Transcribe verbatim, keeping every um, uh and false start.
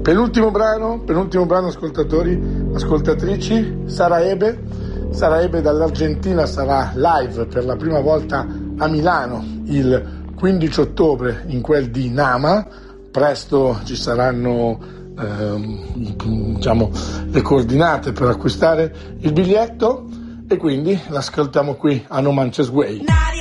Penultimo brano, penultimo brano ascoltatori, ascoltatrici, Sara Ebe. Sara Ebe dall'Argentina sarà live per la prima volta a Milano il quindici ottobre in quel di Nama. Presto ci saranno ehm, diciamo le coordinate per acquistare il biglietto e quindi l'ascoltiamo qui a No Manches Way.